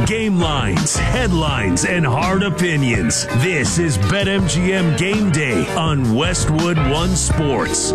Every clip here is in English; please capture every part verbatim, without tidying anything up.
Game lines, headlines, and hard opinions. This is BetMGM Game Day on Westwood One Sports.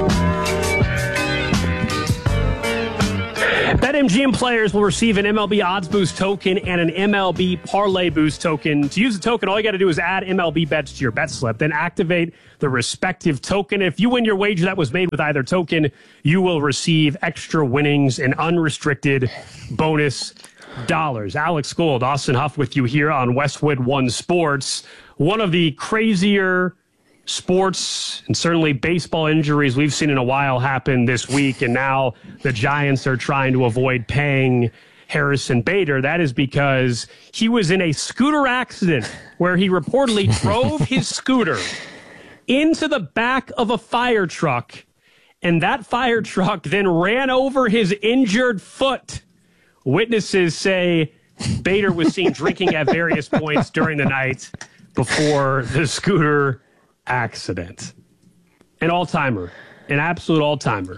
BetMGM players will receive an M L B Odds Boost token and an M L B Parlay Boost token. To use the token, all you got to do is add M L B bets to your bet slip, then activate the respective token. If you win your wager that was made with either token, you will receive extra winnings and unrestricted bonus dollars. Alex Gold, Austin Huff with you here on Westwood One Sports. One of the crazier sports and certainly baseball injuries we've seen in a while happen this week, and now the Giants are trying to avoid paying Harrison Bader. That is because he was in a scooter accident where he reportedly drove his scooter into the back of a fire truck, and that fire truck then ran over his injured foot. Witnesses say Bader was seen drinking at various points during the night before the scooter accident. An all-timer, an absolute all-timer.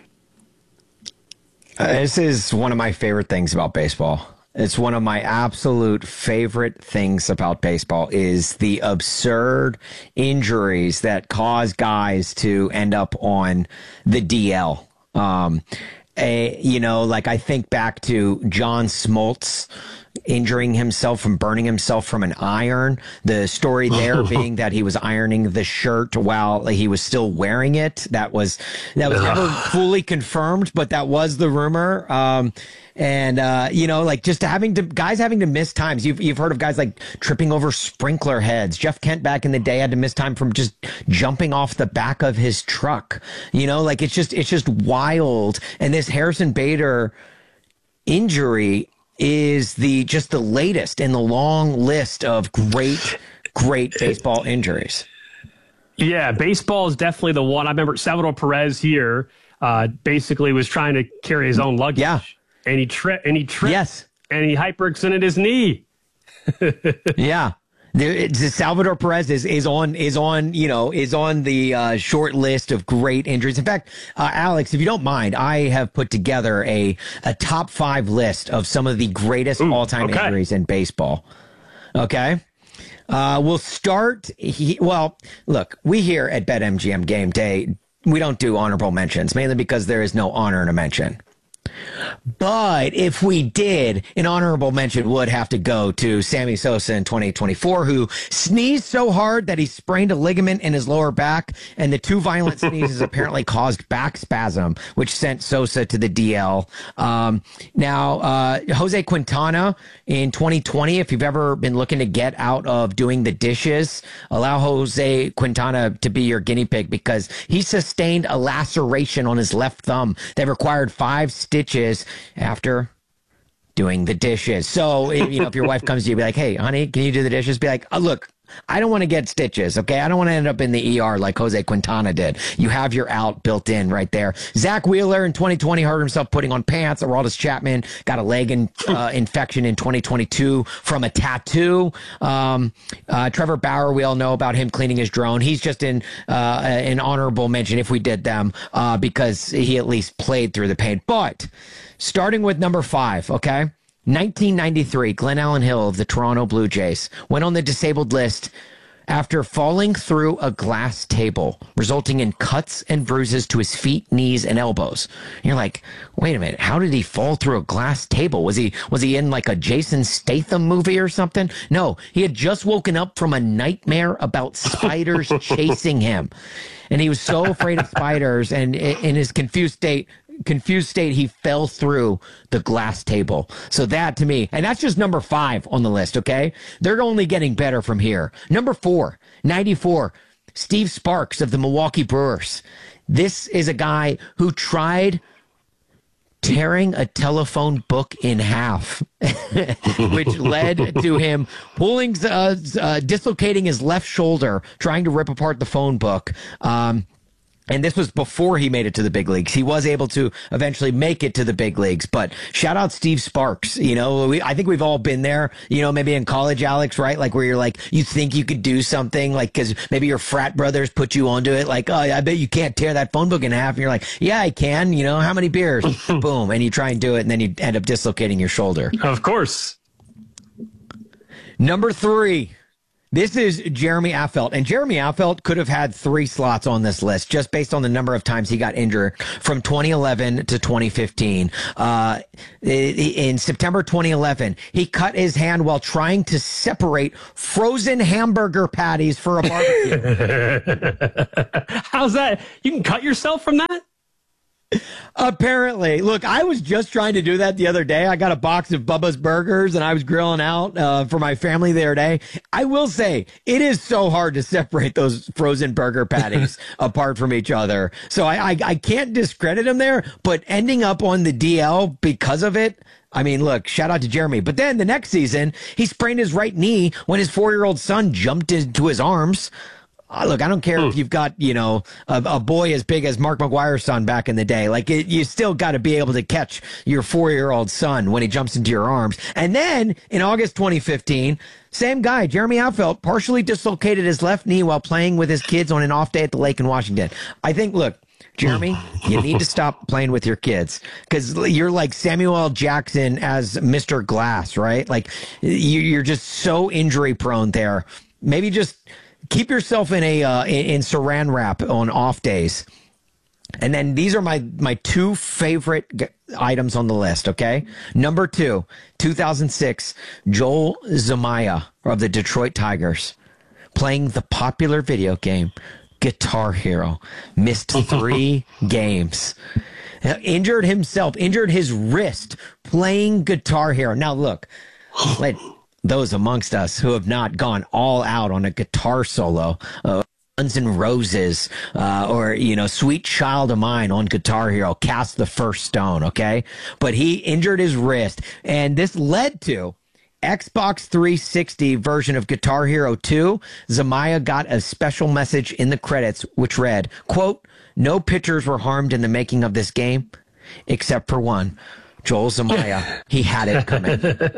Uh, this is one of my favorite things about baseball. It's one of my absolute favorite things about baseball is the absurd injuries that cause guys to end up on the D L. Um, a, you know, like I think back to John Smoltz injuring himself from burning himself from an iron. The story there being that he was ironing the shirt while he was still wearing it. That was that was never fully confirmed, but that was the rumor. Um, and uh, you know, like just having to guys having to miss times. You've you've heard of guys like tripping over sprinkler heads. Jeff Kent back in the day had to miss time from just jumping off the back of his truck. You know, like it's just it's just wild. And this Harrison Bader injury is the just the latest in the long list of great, great baseball injuries. Yeah, baseball is definitely the one. I remember Salvador Perez here uh, basically was trying to carry his own luggage. Yeah. And he tripped, and he tripped, yes. and he hyperextended his knee. Yeah. There, Salvador Perez is, is on is on you know is on the uh, short list of great injuries. In fact, uh, Alex, if you don't mind, I have put together a a top five list of some of the greatest all time okay. injuries in baseball. Okay, uh, we'll start. He, well, look, we here at BetMGM Game Day, we don't do honorable mentions mainly because there is no honor in a mention. But if we did, an honorable mention would have to go to Sammy Sosa in twenty twenty-four, who sneezed so hard that he sprained a ligament in his lower back, and the two violent sneezes apparently caused back spasm, which sent Sosa to the D L. Um, now, uh, Jose Quintana in twenty twenty, if you've ever been looking to get out of doing the dishes, allow Jose Quintana to be your guinea pig because he sustained a laceration on his left thumb that required five stitches after doing the dishes. So, you know, if your wife comes to you, be like, hey, honey, can you do the dishes? Be like, oh, look, I don't want to get stitches, okay? I don't want to end up in the E R like Jose Quintana did. You have your out built in right there. Zach Wheeler in twenty twenty hurt himself putting on pants. Aroldis Chapman got a leg in, uh, infection in twenty twenty-two from a tattoo. Um, uh, Trevor Bauer, we all know about him cleaning his drone. He's just in uh, an honorable mention if we did them uh, because he at least played through the pain. But starting with number five, okay? nineteen ninety-three, Glenn Allen Hill of the Toronto Blue Jays went on the disabled list after falling through a glass table, resulting in cuts and bruises to his feet, knees, and elbows. And you're like, wait a minute, how did he fall through a glass table? Was he was he in like a Jason Statham movie or something? No, he had just woken up from a nightmare about spiders chasing him. And he was so afraid of spiders, and in his confused state, confused state, he fell through the glass table. So that to me, and that's just number five on the list, okay? They're only getting better from here. Number four, ninety-four, Steve Sparks of the Milwaukee Brewers. This is a guy who tried tearing a telephone book in half, which led to him pulling, uh, uh, dislocating his left shoulder, trying to rip apart the phone book. Um, And this was before he made it to the big leagues. He was able to eventually make it to the big leagues. But shout out Steve Sparks. You know, we, I think we've all been there, you know, maybe in college, Alex, right? Like where you're like, you think you could do something like, cause maybe your frat brothers put you onto it. Like, oh, I bet you can't tear that phone book in half. And you're like, yeah, I can. You know, how many beers? Boom. And you try and do it. And then you end up dislocating your shoulder. Of course. Number three. This is Jeremy Affeldt, and Jeremy Affeldt could have had three slots on this list just based on the number of times he got injured from twenty eleven to twenty fifteen. Uh, in September twenty eleven, he cut his hand while trying to separate frozen hamburger patties for a barbecue. How's that? You can cut yourself from that? Apparently. Look, I was just trying to do that the other day. I got a box of Bubba's Burgers and I was grilling out uh, for my family the other day. I will say, it is so hard to separate those frozen burger patties apart from each other. So I, I, I can't discredit him there, but ending up on the D L because of it, I mean, look, shout out to Jeremy. But then the next season, he sprained his right knee when his four-year-old son jumped into his arms. Uh, look, I don't care mm. if you've got, you know, a, a boy as big as Mark McGwire's son back in the day. Like, it, you still got to be able to catch your four-year-old son when he jumps into your arms. And then in August twenty fifteen, same guy, Jeremy Affeldt, partially dislocated his left knee while playing with his kids on an off day at the lake in Washington. I think, look, Jeremy, you need to stop playing with your kids because you're like Samuel L. Jackson as Mister Glass, right? Like, you're just so injury prone there. Maybe just keep yourself in a uh, in, in saran wrap on off days. And then these are my my two favorite g- items on the list, okay? Number two, two thousand six, Joel Zumaya of the Detroit Tigers playing the popular video game Guitar Hero. Missed three games. Injured himself, injured his wrist playing Guitar Hero. Now, look, let those amongst us who have not gone all out on a guitar solo, uh, Guns N' Roses, uh, or, you know, Sweet Child of Mine on Guitar Hero, cast the first stone, okay? But he injured his wrist, and this led to Xbox three sixty version of Guitar Hero two. Zumaya got a special message in the credits, which read, quote, "No pitchers were harmed in the making of this game, except for one. Joel Zumaya, he had it coming."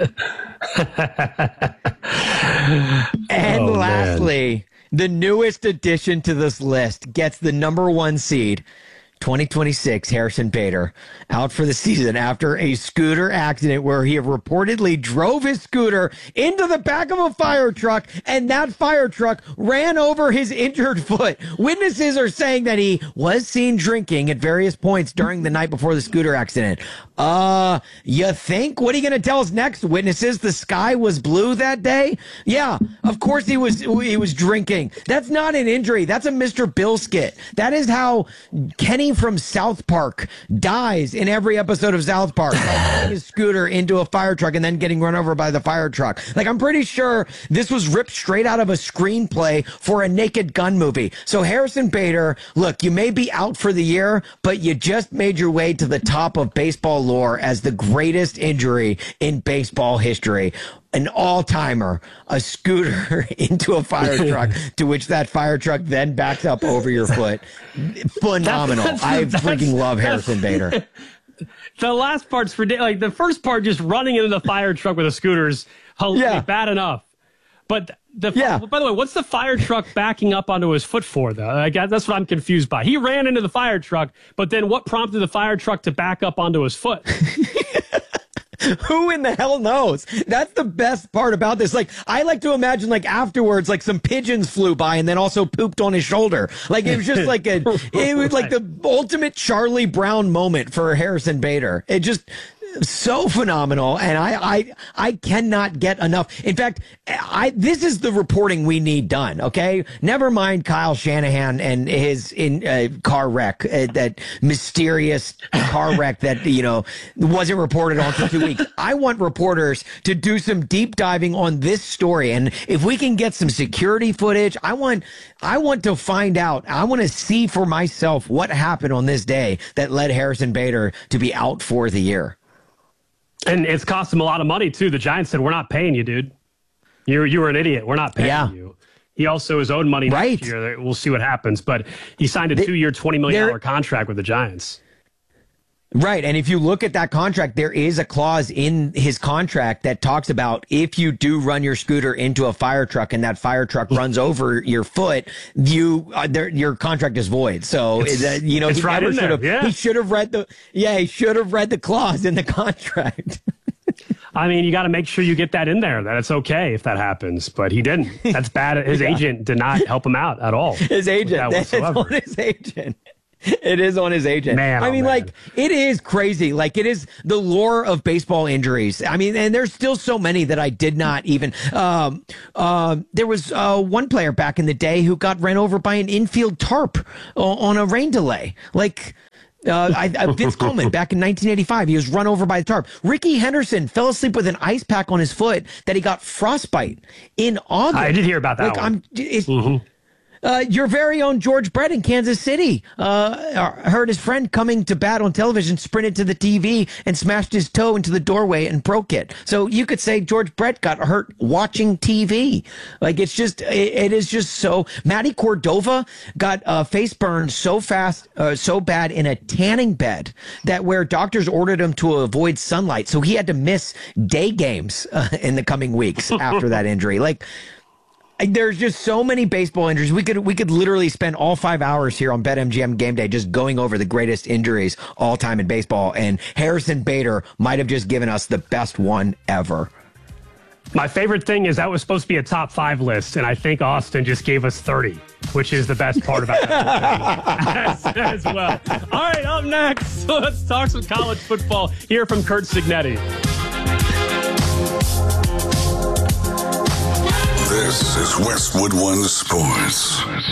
And oh, lastly, man. The newest addition to this list gets the number one seed. twenty twenty-six, Harrison Bader, out for the season after a scooter accident where he reportedly drove his scooter into the back of a fire truck, and that fire truck ran over his injured foot. Witnesses are saying that he was seen drinking at various points during the night before the scooter accident. Uh, you think? What are you going to tell us next, witnesses? The sky was blue that day? Yeah, of course he was he was drinking. That's not an injury. That's a Mister Bill skit. That is how Kenny from South Park dies in every episode of South Park, driving his scooter into a fire truck and then getting run over by the fire truck. Like, I'm pretty sure this was ripped straight out of a screenplay for a Naked Gun movie. So Harrison Bader, look, you may be out for the year, but you just made your way to the top of baseball lore as the greatest injury in baseball history. An all-timer, a scooter into a fire truck, to which that fire truck then backs up over your foot. Phenomenal. That's, that's, I freaking love Harrison Bader. The last part's ridiculous. Like, the first part, just running into the fire truck with a scooter is yeah. bad enough. But the yeah. by the way, what's the fire truck backing up onto his foot for, though? I guess that's what I'm confused by. He ran into the fire truck, but then what prompted the fire truck to back up onto his foot? Who in the hell knows? That's the best part about this. Like, I like to imagine, like, afterwards, like, some pigeons flew by and then also pooped on his shoulder. Like, it was just like a, it was like the ultimate Charlie Brown moment for Harrison Bader. It just, so phenomenal, and I, I I cannot get enough. In fact, I this is the reporting we need done. Okay, never mind Kyle Shanahan and his in uh, car wreck, uh, that mysterious car wreck that you know wasn't reported on for two weeks. I want reporters to do some deep diving on this story, and if we can get some security footage, I want I want to find out. I want to see for myself what happened on this day that led Harrison Bader to be out for the year. And it's cost him a lot of money, too. The Giants said, "We're not paying you, dude. You're, you were an idiot. We're not paying yeah. you." He also has owed money right. next year. We'll see what happens. But he signed a two-year, twenty million dollars contract with the Giants. Right. And if you look at that contract, there is a clause in his contract that talks about if you do run your scooter into a fire truck and that fire truck runs over your foot, you uh, there, your contract is void. So, uh, you know, he right never should have, yeah. he should have read the, yeah, he should have read the clause in the contract. I mean, you got to make sure you get that in there, that it's okay if that happens. But he didn't. That's bad. His yeah. agent did not help him out at all. His agent. It's on his agent. It is on his agent. Man, I oh mean, man. like, it is crazy. Like, it is the lore of baseball injuries. I mean, and there's still so many that I did not even. Um, uh, there was uh, one player back in the day who got ran over by an infield tarp on a rain delay. Like, Uh, I, I, Vince Coleman back in nineteen eighty-five, he was run over by the tarp. Ricky Henderson fell asleep with an ice pack on his foot that he got frostbite in August. I did hear about that. Like, one. I'm. It's, mm-hmm. Uh, your very own George Brett in Kansas City uh, heard his friend coming to bat on television, sprinted to the T V and smashed his toe into the doorway and broke it. So you could say George Brett got hurt watching T V. Like, it's just, it, it is just so. Matty Cordova got uh, face burned so fast, uh, so bad in a tanning bed that where doctors ordered him to avoid sunlight. So he had to miss day games uh, in the coming weeks after that injury. Like, there's just so many baseball injuries. We could we could literally spend all five hours here on BetMGM Game Day just going over the greatest injuries all time in baseball. And Harrison Bader might have just given us the best one ever. My favorite thing is that was supposed to be a top five list, and I think Austin just gave us thirty, which is the best part about that as, as well. All right, up next, let's talk some college football. Hear from Curt Cignetti. This is Westwood One Sports.